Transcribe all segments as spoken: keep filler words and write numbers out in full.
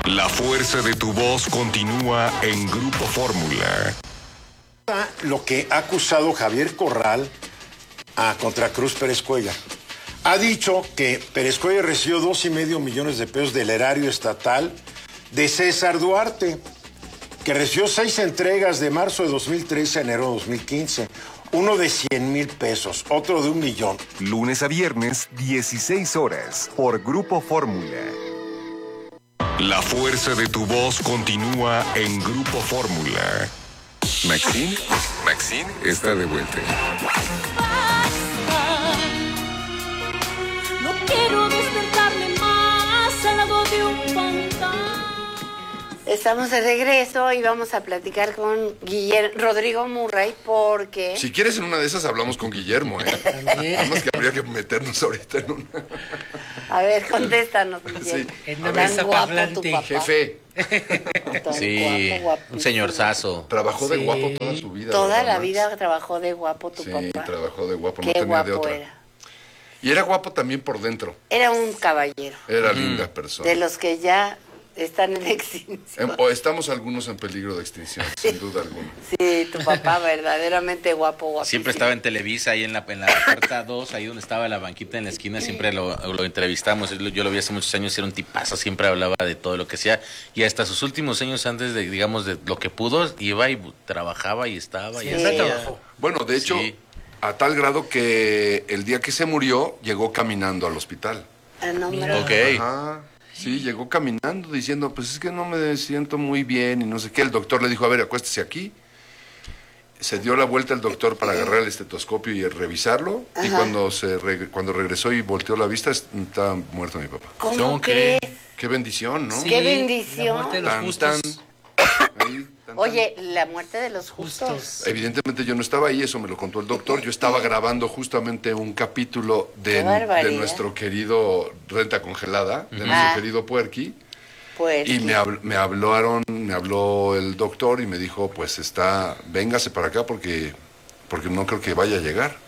La fuerza de tu voz continúa en Grupo Fórmula. Lo que ha acusado Javier Corral a contra Cruz Pérez Cuellar. Ha dicho que Pérez Cuellar recibió dos y medio millones de pesos del erario estatal de César Duarte, que recibió seis entregas de marzo de dos mil trece a enero de dos mil quince. Uno de cien mil pesos, otro de un millón. Lunes a viernes, dieciséis horas, por Grupo Fórmula. La fuerza de tu voz continúa en Grupo Fórmula. Maxine, Maxine está de vuelta. No quiero despertarme más al lado de un fantasma. Estamos de regreso y vamos a platicar con Guillermo Rodrigo Murray porque... Si quieres en una de esas hablamos con Guillermo, ¿eh? Nada más que habría que meternos ahorita en una... A ver, contéstanos, Guillermo. Sí. En una Tan mesa guapo parlante. tu papá. Jefe, Tan Sí, guapo, guapísimo. un señorzazo. trabajó de Sí. guapo toda su vida. Toda ¿verdad, la Max? vida trabajó de guapo tu Sí, papá. trabajó de guapo, no Qué tenía de guapo otra. era. Y era guapo también por dentro. Era un caballero. Era linda persona. De los que ya están en extinción. Em, o estamos algunos en peligro de extinción, sin duda alguna. Sí, tu papá verdaderamente guapo, guapo. Siempre estaba en Televisa, ahí en la, en la puerta dos, ahí donde estaba la banquita en la esquina, siempre lo, lo entrevistamos. Yo lo vi hace muchos años, era un tipazo, siempre hablaba de todo lo que hacía. Y hasta sus últimos años, antes de, digamos, de lo que pudo, iba y trabajaba y estaba. y Siempre hacía. trabajó. Bueno, de hecho, Sí. a tal grado que el día que se murió, llegó caminando al hospital. Ah, no, Mira. Ok. Ajá. Sí, llegó caminando diciendo, pues es que no me siento muy bien y no sé qué. El doctor le dijo, a ver, acuéstese aquí. Se dio la vuelta el doctor para agarrar el estetoscopio y revisarlo. Y Ajá. cuando se reg- cuando regresó y volteó la vista, estaba muerto mi papá. ¿Cómo ¿Cómo crees? Qué bendición, ¿no? Sí, Qué bendición. La muerte de los Tan, justos. tan. Ahí, tan, Oye, la muerte de los justos. Justos. Evidentemente yo no estaba ahí, eso me lo contó el doctor. Yo estaba grabando justamente un capítulo Qué de, barbaridad. de nuestro querido Renta Congelada, de Ah. nuestro querido Puerqui. Pues Y me, habl- me hablaron, me habló el doctor y me dijo, pues está, véngase para acá porque, porque no creo que vaya a llegar.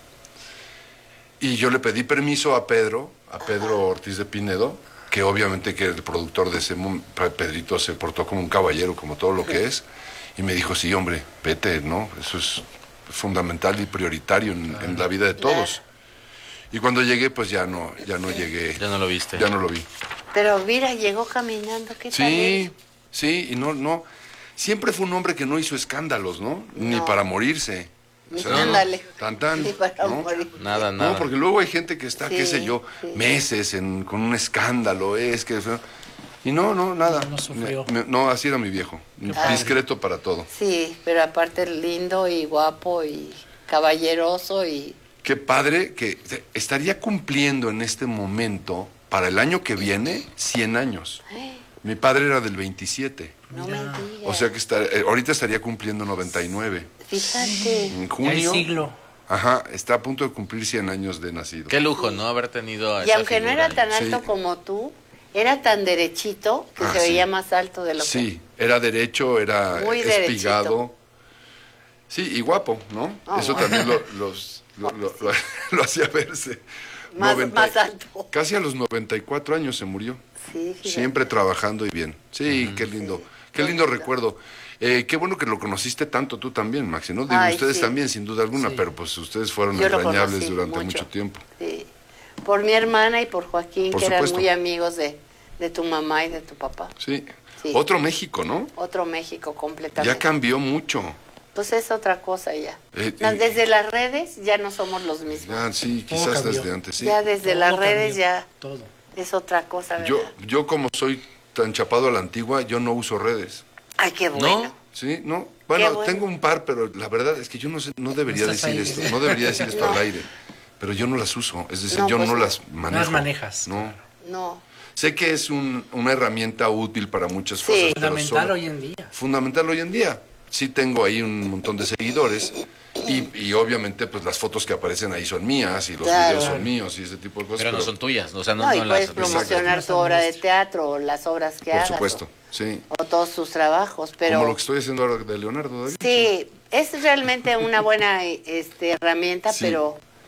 Y yo le pedí permiso a Pedro, a Pedro Ortiz de Pinedo, que obviamente que el productor de ese mom- Pedrito se portó como un caballero, como todo lo que es, y me dijo, sí, hombre, vete, ¿no? Eso es fundamental y prioritario en, en la vida de todos. Y cuando llegué, pues ya no, ya no llegué, Ya no lo viste. ya no lo vi. Pero mira, llegó caminando, ¿qué tal? Sí, sí, y no, no, siempre fue un hombre que no hizo escándalos, ¿no? Ni No. para morirse. O sea, Ándale. Tan, tan. Ni para ¿no? morir. Nada, nada. No, porque luego hay gente que está, qué Sí, sé yo, sí. meses en, con un escándalo, es que... Y no, no, nada. No, no sufrió. Me- no, así era mi viejo. padre. Discreto para todo. Sí, pero aparte lindo y guapo y caballeroso y... Qué padre que estaría cumpliendo en este momento, para el año que viene, cien años. Mi padre era del veintisiete. No me digas. O sea que está, eh, ahorita estaría cumpliendo noventa y nueve. Fíjate. En Ya hay junio. siglo. Ajá, está a punto de cumplir cien años de nacido. Qué lujo, ¿no? Haber tenido a Y esa aunque no figura. era tan alto Sí. como tú, era tan derechito que Ah, se sí. veía más alto de lo que... Sí, era derecho, era Muy espigado. Sí, y guapo, ¿no? Oh. Eso también lo, los, lo, lo- lo- lo hacía verse. Más- Noventa- más alto. Casi a los noventa y cuatro años se murió. Sí, fíjate. Siempre trabajando y bien. Sí, qué lindo. Qué lindo recuerdo. Eh, qué bueno que lo conociste tanto tú también, Maxi, ¿no? Digo, Ay, ustedes sí. también, sin duda alguna, Sí. pero pues ustedes fueron Yo lo entrañables conocí durante mucho. mucho tiempo. Sí. Por mi hermana y por Joaquín, Por que eran supuesto. muy amigos de, de tu mamá y de tu papá. Sí. Sí. Otro México, ¿no? Otro México completamente. Ya cambió mucho. Pues es otra cosa ya. Eh, No, y- desde las redes ya no somos los mismos. Ya, sí, Todo quizás cambió. desde antes, sí. Ya desde Todo las redes cambió, ya Todo. es otra cosa, ¿verdad? Yo, yo como soy tan chapado a la antigua, yo no uso redes. Ay, qué bueno. Sí, no. Bueno, bueno. tengo un par, pero la verdad es que yo no sé, no debería No estás decir ahí. esto, no debería decir esto No. al aire. Pero yo no las uso, es decir, No, yo pues no no. las manejo. las manejas. No. No. Sé que es un- una herramienta útil para muchas Sí. cosas. pero Fundamental solo- hoy en día. Fundamental hoy en día. Sí tengo ahí un montón de seguidores y, y obviamente pues las fotos que aparecen ahí son mías y los Claro. videos son míos y ese tipo de cosas. Pero no son tuyas, o sea, no, No, y no puedes las... promocionar Exacto. tu obra de teatro o las obras que Por hagas. supuesto, sí. O, o todos tus trabajos, pero... Como lo que estoy haciendo ahora de Leonardo da Vinci. Sí, es realmente una buena este, herramienta, Sí. pero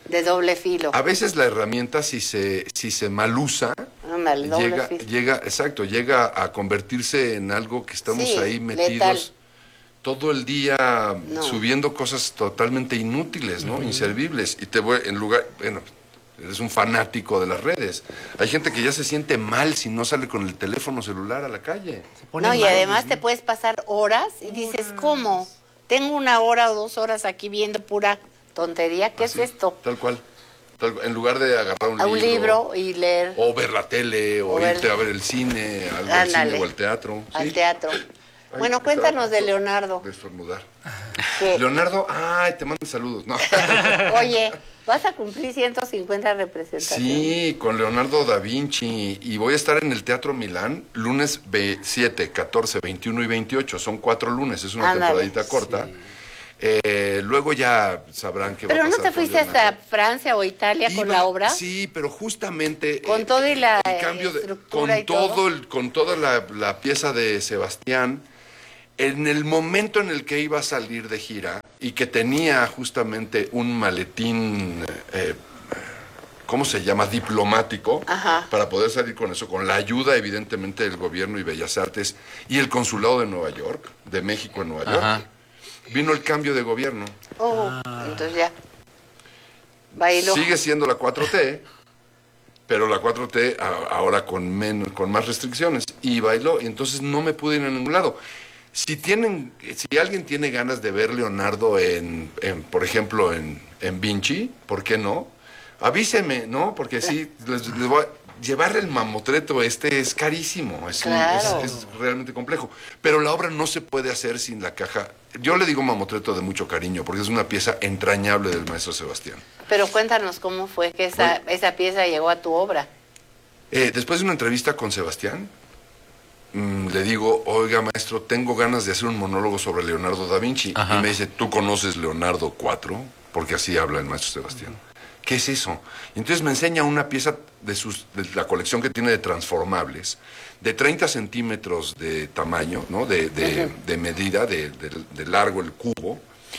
De doble filo. A veces la herramienta, si se, si se mal usa, Ándale, doble llega, filo. llega, exacto, llega a convertirse en algo que estamos Sí, ahí metidos letal. todo el día No. subiendo cosas totalmente inútiles, ¿no? Inservibles. Y te voy, en lugar, bueno, eres un fanático de las redes. Hay gente que ya se siente mal si no sale con el teléfono celular a la calle. Pone No, y mal. además te puedes pasar horas y dices, ¿cómo? Tengo una hora o dos horas aquí viendo pura tontería. ¿Qué Así, es esto? Tal cual. Tal cual. En lugar de agarrar un, A un libro y leer O ver la tele, o, O ver- irte a ver el cine, algo al Ándale. cine o al teatro. al ¿sí? teatro. Ay, Bueno, estaba cuéntanos de justo Leonardo. De estornudar. Que, Leonardo, ay, te mando saludos. No. oye, vas a cumplir ciento cincuenta representaciones. Sí, con Leonardo da Vinci. Y voy a estar en el Teatro Milán lunes siete, catorce, veintiuno y veintiocho. Son cuatro lunes, es una Ándale, temporadita corta. Eh, luego ya sabrán qué Pero va a no pasar te con fuiste hasta Leonardo. Francia o Italia con Iba- la obra. Sí, pero justamente Con eh, todo y la, el cambio de, estructura con y todo. todo el, con toda la, la pieza de Sebastián, en el momento en el que iba a salir de gira y que tenía justamente un maletín, eh, ¿cómo se llama? Diplomático, Ajá. para poder salir con eso, con la ayuda evidentemente del gobierno y Bellas Artes y el consulado de Nueva York, de México en Nueva York. Ajá. Vino el cambio de gobierno. Oh, entonces ya. Bailó. Sigue siendo la cuatro T, pero la cuatro T a- ahora con, menos, con más restricciones. Y bailó, y entonces no me pude ir a ningún lado. Si tienen, si alguien tiene ganas de ver Leonardo en, en, por ejemplo, en, en Vinci, ¿por qué no? Avíseme, ¿no? Porque sí, les, les voy a- llevar el mamotreto este es carísimo, es, un- Claro. es- es realmente complejo. Pero la obra no se puede hacer sin la caja. Yo le digo mamotreto de mucho cariño, porque es una pieza entrañable del maestro Sebastián. Pero cuéntanos cómo fue que esa, esa pieza llegó a tu obra. Eh, después de una entrevista con Sebastián, mm, le digo, oiga maestro, tengo ganas de hacer un monólogo sobre Leonardo da Vinci. Ajá. Y me dice, ¿tú conoces Leonardo cuatro? Porque así habla el maestro Sebastián. ¿Qué es eso? Y entonces me enseña una pieza de, sus, de la colección que tiene de transformables, de treinta centímetros de tamaño, ¿no? de, de, de medida, de, de, de largo el cubo,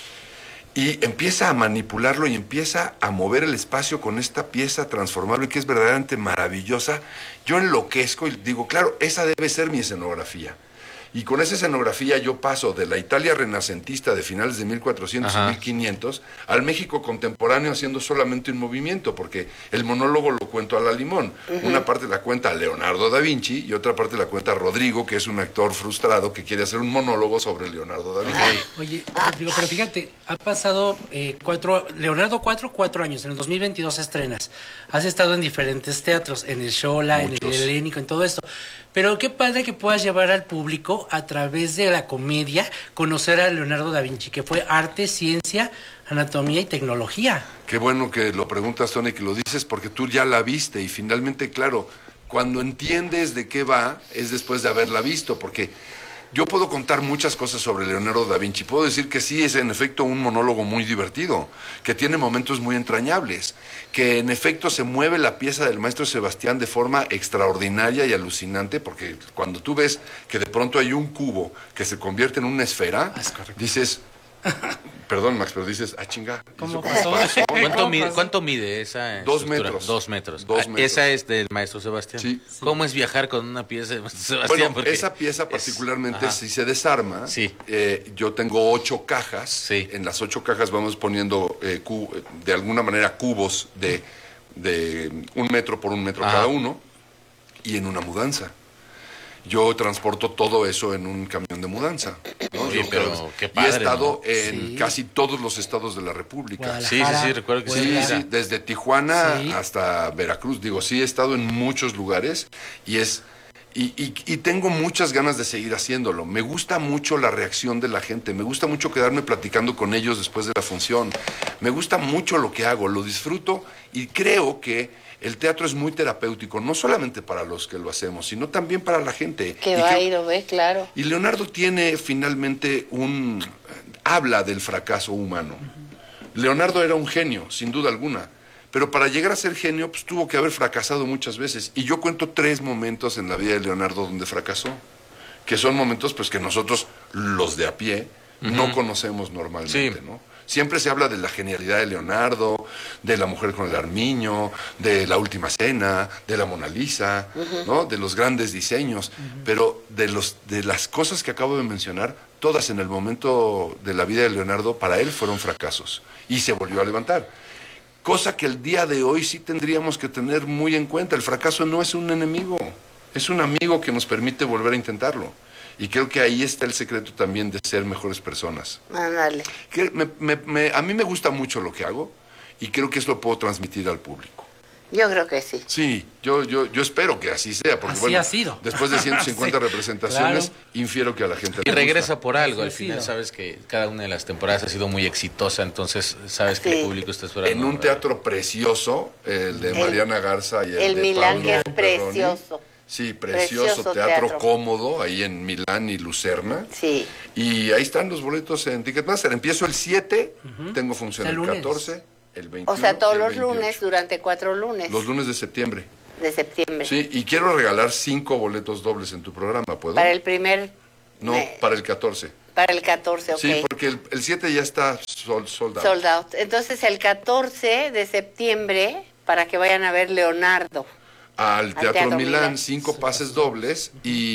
y empieza a manipularlo y empieza a mover el espacio con esta pieza transformable que es verdaderamente maravillosa. Yo enloquezco y digo, claro, esa debe ser mi escenografía. Y con esa escenografía yo paso de la Italia renacentista de finales de mil cuatrocientos Ajá. y mil quinientos al México contemporáneo haciendo solamente un movimiento, porque el monólogo lo cuento a la limón. Una parte la cuenta Leonardo da Vinci y otra parte la cuenta Rodrigo, que es un actor frustrado que quiere hacer un monólogo sobre Leonardo da Vinci. Oye, Rodrigo, pero fíjate, ha pasado eh, cuatro, Leonardo cuatro, cuatro años, en el dos mil veintidós estrenas. Has estado en diferentes teatros, en el Xola, en el Muchos. Helénico, en todo esto. Pero qué padre que puedas llevar al público a través de la comedia, conocer a Leonardo da Vinci, que fue arte, ciencia, anatomía y tecnología. Qué bueno que lo preguntas, Tony, que lo dices, porque tú ya la viste y finalmente, claro, cuando entiendes de qué va, es después de haberla visto, porque yo puedo contar muchas cosas sobre Leonardo da Vinci. Puedo decir que sí es en efecto un monólogo muy divertido, que tiene momentos muy entrañables, que en efecto se mueve la pieza del maestro Sebastián de forma extraordinaria y alucinante, porque cuando tú ves que de pronto hay un cubo que se convierte en una esfera, Es correcto. dices, perdón Max, pero dices, ah chinga. ¿Cómo ¿eso qué pasó? pasó? ¿Cuánto mide, ¿Cuánto mide esa Dos estructura? metros. Dos metros. Dos Ah, metros. Esa es del maestro Sebastián. Sí. ¿Cómo es viajar con una pieza de maestro Sebastián? Bueno, Porque esa pieza es- particularmente, ajá. si se desarma, Sí. eh, yo tengo ocho cajas. Sí. En las ocho cajas vamos poniendo eh, cu- de alguna manera cubos de, de un metro por un metro Ajá. cada uno y en una mudanza. Yo transporto todo eso en un camión de mudanza. ¿no? Oye, Yo pero cada vez- qué y he padre, estado ¿no? en Sí. casi todos los estados de la República. Sí, sí, sí, recuerdo que sí. Sí, Puebla. sí, desde Tijuana Sí. hasta Veracruz. Digo, sí, he estado en muchos lugares y es y, y- y tengo muchas ganas de seguir haciéndolo. Me gusta mucho la reacción de la gente, me gusta mucho quedarme platicando con ellos después de la función. Me gusta mucho lo que hago, lo disfruto y creo que el teatro es muy terapéutico, no solamente para los que lo hacemos, sino también para la gente. Que Y va creo- y lo ve, claro. y Leonardo tiene finalmente un... habla del fracaso humano. Leonardo era un genio, sin duda alguna, pero para llegar a ser genio, pues tuvo que haber fracasado muchas veces. Y yo cuento tres momentos en la vida de Leonardo donde fracasó, que son momentos pues que nosotros, los de a pie, no conocemos normalmente, Sí. ¿no? Siempre se habla de la genialidad de Leonardo, de La mujer con el armiño, de La última cena, de la Mona Lisa, uh-huh. ¿no? De los grandes diseños, uh-huh. pero de, los, de las cosas que acabo de mencionar, todas en el momento de la vida de Leonardo, para él fueron fracasos, y se volvió a levantar. Cosa que el día de hoy sí tendríamos que tener muy en cuenta. El fracaso no es un enemigo, es un amigo que nos permite volver a intentarlo. Y creo que ahí está el secreto también de ser mejores personas. Ándale. Que me, me, me, a mí me gusta mucho lo que hago y creo que eso lo puedo transmitir al público. Yo creo que sí. Sí, yo, yo, yo espero que así sea. Porque, así bueno, ha sido. Después de ciento cincuenta sí, representaciones, claro. infiero que a la gente y le regresa gusta. por algo. Así Al final sido. Sabes que cada una de las temporadas ha sido muy exitosa, entonces sabes sí. que el público está esperando. En un teatro precioso, el de el, Mariana Garza y el, el de Milán, Pablo que es Perroni. Precioso. Sí, precioso, precioso teatro, teatro cómodo, ahí en Milán y Lucerna. Sí. Y ahí están los boletos en Ticketmaster. Empiezo el siete, uh-huh. tengo función el, el catorce, el veintiuno. O sea, todos los veintiocho. lunes, durante cuatro lunes. Los lunes de septiembre. De septiembre. Sí, y quiero regalar cinco boletos dobles en tu programa, ¿puedo? Para el primer... No, me... para el catorce. Para el catorce, ok. Sí, porque el, el siete ya está sold, sold out. Sold out. Entonces, el catorce de septiembre, para que vayan a ver Leonardo. Al Teatro, Teatro Milán, Milán, cinco pases dobles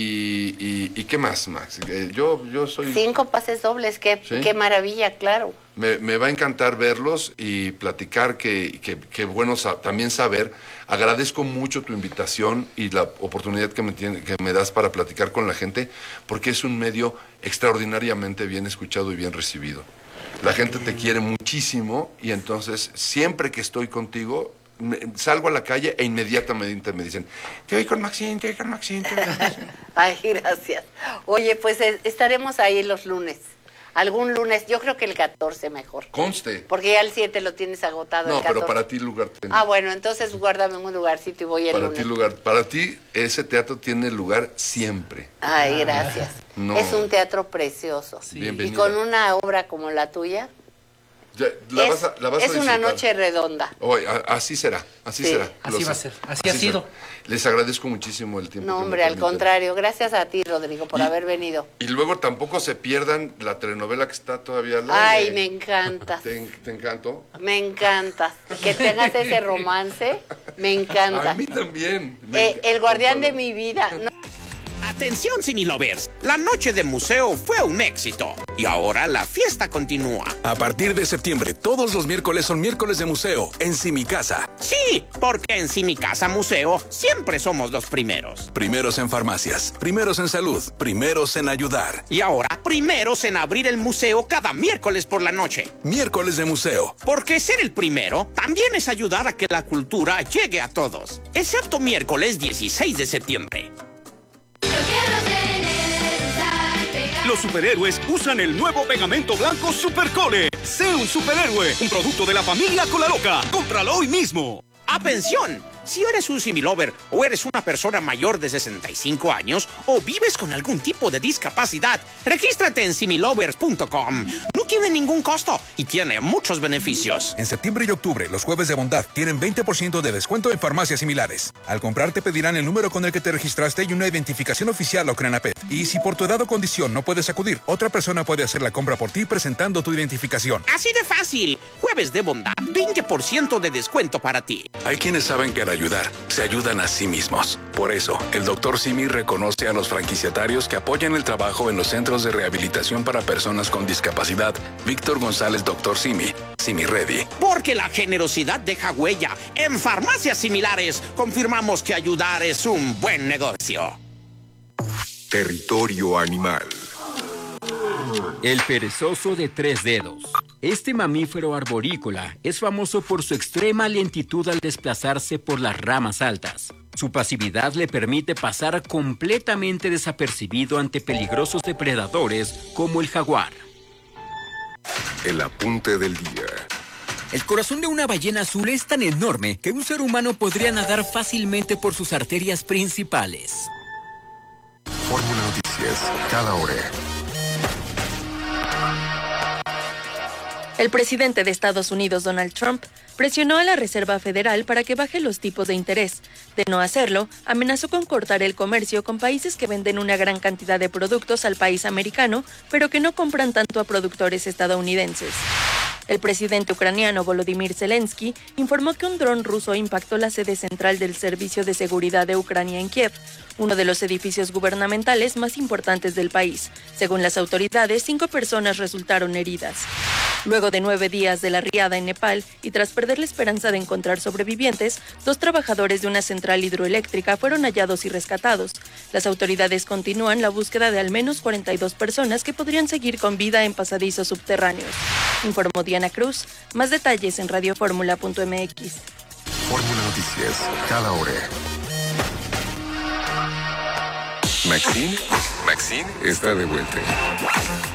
y, y, y ¿qué más, Max? Eh, yo, yo soy... Cinco pases dobles, qué, ¿Sí? qué maravilla, claro. Me, me va a encantar verlos y platicar, que, que, que bueno sa- también saber. Agradezco mucho tu invitación y la oportunidad que me, tiene, que me das para platicar con la gente, porque es un medio extraordinariamente bien escuchado y bien recibido. La gente te quiere muchísimo y entonces siempre que estoy contigo... Me, salgo a la calle e inmediatamente me dicen, te voy con Maxine, te voy con Maxine, te voy con Maxine. Ay, gracias. Oye, pues eh, estaremos ahí los lunes. Algún lunes, yo creo que el catorce mejor. Conste. Porque ya el siete lo tienes agotado. No, el catorce. pero para ti lugar tengo. Ah, bueno, entonces guárdame un lugarcito y voy el para lunes. ti lugar, para ti ese teatro tiene lugar siempre. Ay, gracias. No. Es un teatro precioso. Sí. Bienvenida. Y con una obra como la tuya. Ya, la es vas a, la vas es a una disfrutar. noche redonda. Oye, a, así será, así Sí. será. Así Lo va a sé. ser, así ha sido. será. Les agradezco muchísimo el tiempo. No, que me hombre, al permiten. contrario. Gracias a ti, Rodrigo, por Y- haber venido. Y luego tampoco se pierdan la telenovela que está todavía al Ay, aire. me encantas. ¿Te, te encantó? Me encantas. Que tengas ese romance, me encanta. A mí también. Me Eh, encanta. el guardián de mi vida. No, Atención, Cinelovers, la noche de museo fue un éxito y ahora la fiesta continúa. A partir de septiembre, todos los miércoles son miércoles de museo en Simicasa. Sí, porque en Simicasa Museo siempre somos los primeros. Primeros en farmacias, primeros en salud, primeros en ayudar. Y ahora, primeros en abrir el museo cada miércoles por la noche. Miércoles de museo. Porque ser el primero también es ayudar a que la cultura llegue a todos. Excepto miércoles dieciséis de septiembre. Los superhéroes usan el nuevo pegamento blanco Supercole. Sé un superhéroe, un producto de la familia Colaloca. Cómpralo hoy mismo. ¡Atención! Si eres un similover o eres una persona mayor de sesenta y cinco años o vives con algún tipo de discapacidad, regístrate en similovers punto com. No tiene ningún costo y tiene muchos beneficios. En septiembre y octubre, los jueves de bondad tienen veinte por ciento de descuento en farmacias similares. Al comprar te pedirán el número con el que te registraste y una identificación oficial o Crenapet. Y si por tu edad o condición no puedes acudir, otra persona puede hacer la compra por ti presentando tu identificación. Así de fácil. Jueves de bondad, veinte por ciento de descuento para ti. Hay quienes saben que al ayudar, se ayudan a sí mismos. Por eso, el doctor Simi reconoce a los franquiciatarios que apoyan el trabajo en los centros de rehabilitación para personas con discapacidad. Víctor González, doctor Simi, Simi Ready. Porque la generosidad deja huella. En farmacias similares, confirmamos que ayudar es un buen negocio. Territorio animal. El perezoso de tres dedos. Este mamífero arborícola es famoso por su extrema lentitud al desplazarse por las ramas altas. Su pasividad le permite pasar completamente desapercibido ante peligrosos depredadores como el jaguar. El apunte del día. El corazón de una ballena azul es tan enorme que un ser humano podría nadar fácilmente por sus arterias principales. Fórmula Noticias, cada hora. El presidente de Estados Unidos, Donald Trump, presionó a la Reserva Federal para que baje los tipos de interés. De no hacerlo, amenazó con cortar el comercio con países que venden una gran cantidad de productos al país americano, pero que no compran tanto a productores estadounidenses. El presidente ucraniano Volodymyr Zelensky informó que un dron ruso impactó la sede central del Servicio de Seguridad de Ucrania en Kiev, uno de los edificios gubernamentales más importantes del país. Según las autoridades, cinco personas resultaron heridas. Luego de nueve días de la riada en Nepal y tras perder la esperanza de encontrar sobrevivientes, dos trabajadores de una central hidroeléctrica fueron hallados y rescatados. Las autoridades continúan la búsqueda de al menos cuarenta y dos personas que podrían seguir con vida en pasadizos subterráneos. Informó Diana Cruz. Más detalles en radioformula punto m x. Fórmula Noticias, cada hora. Maxine, Maxine está de vuelta.